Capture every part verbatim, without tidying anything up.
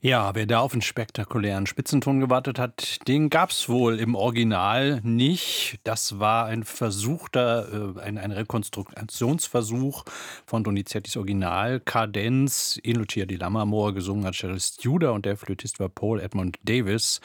Ja, wer da auf einen spektakulären Spitzenton gewartet hat, den gab's wohl im Original nicht. Das war ein versuchter, äh, ein ein Rekonstruktionsversuch von Donizettis Original. Kadenz, in Lucia di Lammermoor, gesungen hat Cellist Judah und der Flötist war Paul Edmund Davis.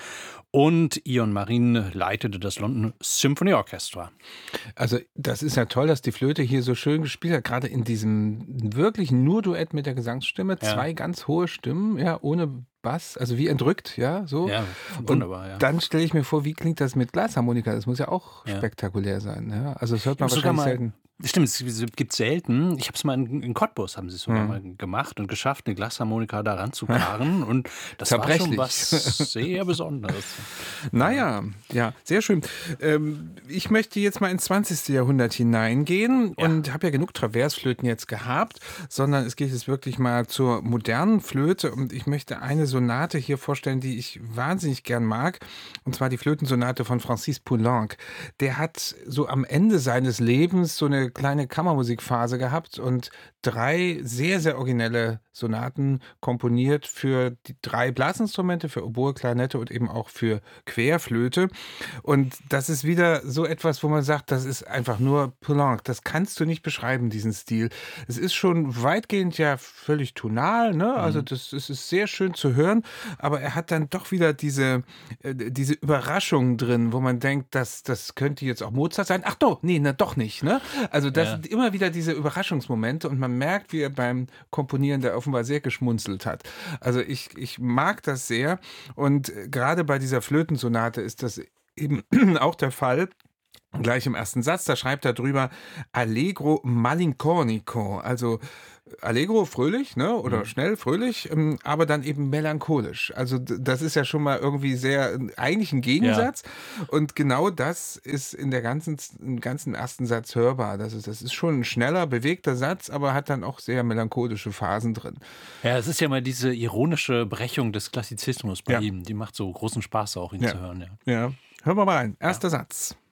Und Ion Marin leitete das London Symphony Orchestra. Also, das ist ja toll, dass die Flöte hier so schön gespielt hat, gerade in diesem wirklich nur Duett mit der Gesangsstimme, Ja. zwei ganz hohe Stimmen, ja, ohne Bass, also wie entrückt, ja, so. Ja, wunderbar, Und ja. dann stelle ich mir vor, wie klingt das mit Glasharmonika? Das muss ja auch Ja. spektakulär sein, ja. Also, das hört man Sogar wahrscheinlich mal selten. Stimmt, es gibt selten. Ich habe es mal in in Cottbus haben sie's sogar Mhm. mal gemacht und geschafft, 'ne Glasharmonika da ranzukarren und das war schon Zerbrechlich. was sehr Besonderes. Na ja, ja, sehr schön. Ähm, ich möchte jetzt mal ins zwanzigste. Jahrhundert hineingehen Ja. und habe ja genug Traversflöten jetzt gehabt, sondern es geht jetzt wirklich mal zur modernen Flöte und ich möchte eine Sonate hier vorstellen, die ich wahnsinnig gern mag, und zwar die Flötensonate von Francis Poulenc. Der hat so am Ende seines Lebens so eine kleine Kammermusikphase gehabt und drei sehr, sehr originelle Sonaten komponiert für die drei Blasinstrumente, für Oboe, Klarinette und eben auch für Querflöte. Und das ist wieder so etwas, wo man sagt, das ist einfach nur Poulenc. Das kannst du nicht beschreiben, diesen Stil. Es ist schon weitgehend ja völlig tonal, ne? Also Mhm. das, das ist sehr schön zu hören, aber er hat dann doch wieder diese, äh, diese Überraschungen drin, wo man denkt, das, das könnte jetzt auch Mozart sein. Ach doch, nee, na, doch nicht. Ne? Also das Ja. sind immer wieder diese Überraschungsmomente und man merkt, wie er beim Komponieren da offenbar sehr geschmunzelt hat. Also ich, ich mag das sehr und äh, gerade bei dieser Flötensonate ist das eben auch der Fall. Gleich im ersten Satz, da schreibt er drüber Allegro malinconico, also Allegro fröhlich, ne, oder Mhm. schnell fröhlich, ähm, aber dann eben melancholisch. Also d- das ist ja schon mal irgendwie sehr, äh, eigentlich ein Gegensatz. Und genau das ist in der ganzen, im ganzen ersten Satz hörbar. Das ist, das ist schon ein schneller, bewegter Satz, aber hat dann auch sehr melancholische Phasen drin. Ja, es ist ja mal diese ironische Brechung des Klassizismus bei Ja. ihm. Die macht so großen Spaß auch, ihn Ja. zu hören, ja. Ja. Hören wir mal rein. Ja. Erster Satz.